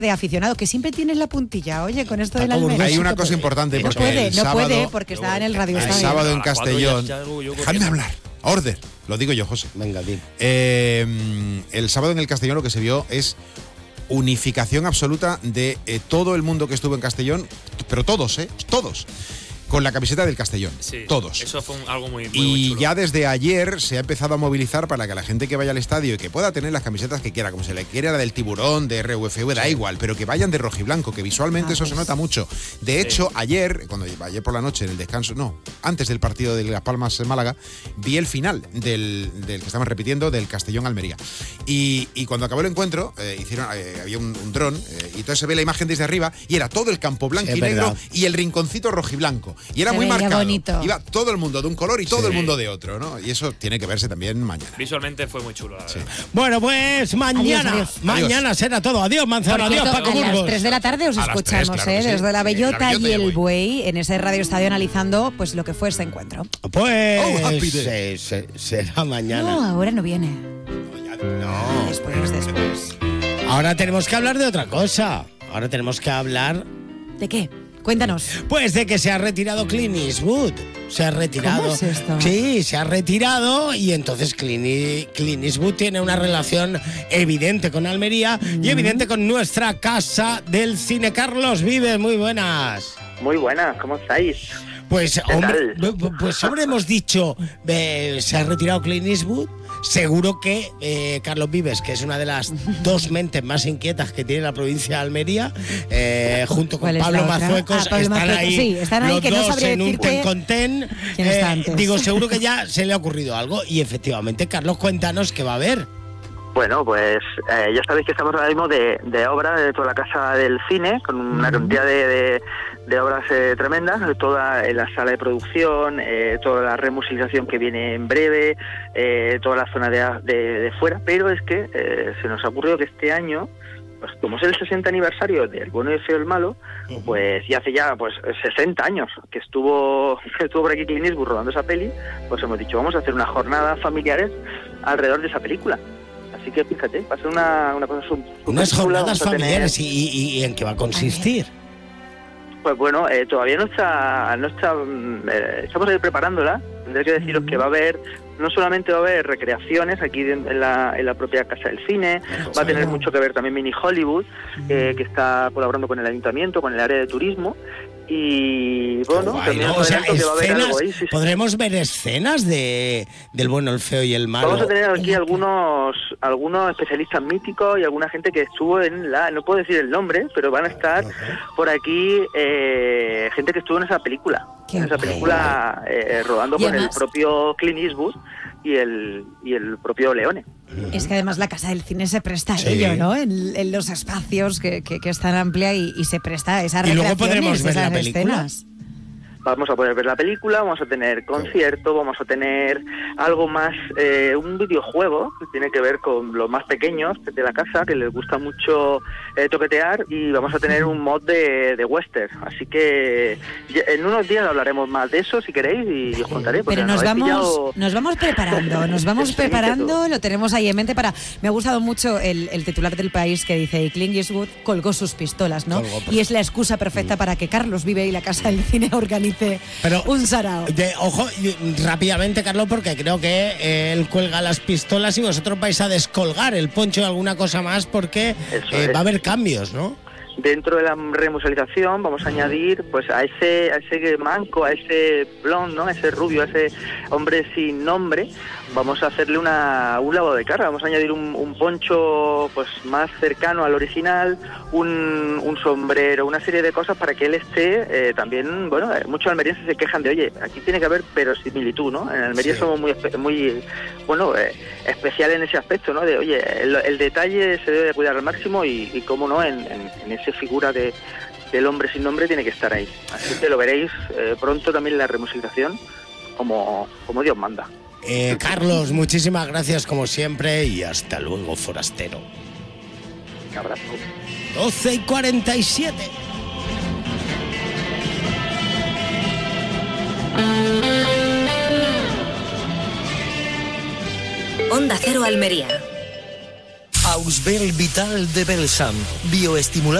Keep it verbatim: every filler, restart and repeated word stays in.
de aficionado, que siempre tienes la puntilla, oye, con esto del Almería. Hay una cosa importante, no porque puede, el no sábado, puede, porque está en el Radio el Estadio. sábado en Castellón. Dejadme hablar. Order. Lo digo yo, José. Venga, di. Eh, el sábado en el Castellón lo que se vio es unificación absoluta de eh, todo el mundo que estuvo en Castellón, pero todos, ¿eh? Todos. Con la camiseta del Castellón, sí, todos. Eso fue un, algo muy, muy, y muy chulo. ya desde ayer se ha empezado a movilizar para que la gente que vaya al estadio y que pueda tener las camisetas que quiera, como se le quiera la del Tiburón, de R U F V, da sí. igual, pero que vayan de rojiblanco, que visualmente Ah, eso pues. se nota mucho. De hecho, sí. ayer, cuando ayer por la noche en el descanso, no, antes del partido de Las Palmas en Málaga, vi el final del, del que estamos repitiendo, del Castellón-Almería. Y, y cuando acabó el encuentro, eh, hicieron eh, había un, un dron, eh, y entonces se ve la imagen desde arriba, y era todo el campo blanco sí, y negro, verdad. y el rinconcito rojiblanco. Y era Se muy veía marcado. bonito. Iba todo el mundo de un color y todo Sí. el mundo de otro, ¿no? Y eso tiene que verse también mañana. Visualmente fue muy chulo, la verdad. Sí. Bueno, pues mañana, Adiós, adiós. mañana Adiós. será todo. Adiós, Manzano, Por adiós, cierto, Paco a las Burgos. tres de la tarde os A las escuchamos, tres, claro ¿eh? que sí. Desde la Bellota, La Bellota y y el el Buey, en ese Radio Estadio analizando pues lo que fue ese encuentro. Pues Oh, happy day. se- se- será mañana. No, ahora no viene. No. Después, después. Ahora tenemos que hablar de otra cosa. Ahora tenemos que hablar, ¿De qué? Cuéntanos. pues, de que se ha retirado Clint Eastwood. Se ha retirado. ¿Cómo es esto? Sí, se ha retirado y entonces Clint, E- Clint Eastwood tiene una relación evidente con Almería y evidente con nuestra casa del cine. Carlos Vives, muy buenas. Muy buenas, ¿cómo estáis? Pues, ¿Qué hombre, tal? b- pues hombre, hemos dicho, eh, se ha retirado Clint Eastwood. Seguro que eh, Carlos Vives, que es una de las dos mentes más inquietas que tiene la provincia de Almería, eh, junto con ¿Cuál es Pablo la otra? Mazuecos, Ah, Pablo están Mazuecos, ahí, sí, están ahí, los que no dos sabría en un decirte cuencontén. quién está antes. Digo, seguro que ya se le ha ocurrido algo y efectivamente, Carlos, cuéntanos qué va a haber. Bueno, pues eh, ya sabéis que estamos ahora mismo de, de obra de toda la casa del cine, con una cantidad de, de, de obras eh, tremendas, toda en la sala de producción, eh, toda la remusicalización que viene en breve, eh, toda la zona de, de, de fuera, pero es que eh, se nos ha ocurrido que este año, pues como es el sesenta aniversario del Bueno, el Feo y el Malo, pues ya hace ya pues sesenta años que estuvo, que estuvo por aquí Clint Eastwood rodando esa peli, pues hemos dicho, vamos a hacer una jornada familiares alrededor de esa película. Así que fíjate, va a ser una, una cosa súper Unas chula, jornadas vamos a tener- familiares y, y- y en qué va a consistir. Pues bueno, eh, todavía no está, no está mm, eh, estamos ahí preparándola. Tendré que deciros que va a haber, no solamente va a haber recreaciones aquí en en la, en la propia Casa del Cine, va a tener mucho que ver también Mini Hollywood, eh, que está colaborando con el Ayuntamiento, con el área de turismo. Y bueno, Guay, también ¿no? os O sea, adelanto que va a haber escenas, algo ahí. Sí, sí. podremos ver escenas de del bueno, el feo y el malo. Vamos a tener aquí algunos algunos especialistas míticos y alguna gente que estuvo en la, no puedo decir el nombre, pero van a estar por aquí eh, gente que estuvo en esa película, Qué en esa guay. película eh, rodando Y con además- el propio Clint Eastwood y el y el propio Leone. Es que además la Casa del Cine se presta a Sí. ello, ¿no? En, en los espacios que, que, que es tan amplia y, y se presta a esas Y luego recreaciones, podremos ver la esas película. escenas. Vamos a poder ver la película, vamos a tener concierto, vamos a tener algo más, eh, un videojuego que tiene que ver con los más pequeños de la casa, que les gusta mucho eh, toquetear, y vamos a tener un mod de, de western. Así que ya- en unos días hablaremos más de eso, si queréis, y os contaré. porque Pero nos habéis vamos, pillado- nos vamos preparando, nos vamos Sí, preparando, que lo tenemos ahí en mente para... Me ha gustado mucho el, el titular del País que dice Clint Eastwood colgó sus pistolas, ¿no? Colgó, pues. Y es la excusa perfecta para que Carlos Vive y la Casa del Cine organice Pero, un sarao. de- ojo, y- rápidamente, Carlos, porque creo que eh, él cuelga las pistolas y vosotros vais a descolgar el poncho y alguna cosa más porque Eso eh, es. va a haber cambios, ¿no? Dentro de la remusicalización vamos a añadir pues a ese a ese manco, a ese blond, ¿no? A ese rubio, a ese hombre sin nombre, vamos a hacerle una un lavado de cara, vamos a añadir un, un poncho pues más cercano al original, un, un sombrero, una serie de cosas para que él esté eh, también, bueno, eh, muchos almerienses se quejan de, oye, aquí tiene que haber verosimilitud, ¿no? En Almería Sí. somos muy espe- muy bueno, eh, especial en ese aspecto, ¿no? De, oye, el, el detalle se debe de cuidar al máximo y, y cómo no, en, en, en esa figura de, del hombre sin nombre tiene que estar ahí. Así que lo veréis eh, pronto también en la remusicalización como, como Dios manda. Eh, Carlos, muchísimas gracias como siempre y hasta luego, forastero. Un abrazo. doce y cuarenta y siete. Onda Cero Almería. Ausbel Vital de Belsam, bioestimulante